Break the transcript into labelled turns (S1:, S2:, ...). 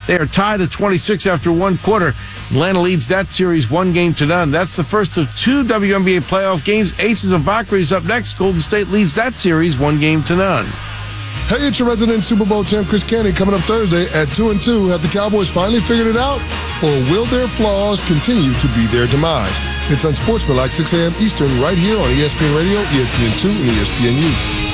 S1: They are tied at 26 after one quarter. Atlanta leads that series 1-0. That's the first of two WNBA playoff games. Aces of Valkyries up next. Golden State leads that series 1-0.
S2: Hey, it's your resident Super Bowl champ, Chris Canty, coming up Thursday at 2-2. Have the Cowboys finally figured it out, or will their flaws continue to be their demise? It's Unsportsmanlike, 6 a.m. Eastern, right here on ESPN Radio, ESPN2, and ESPNU.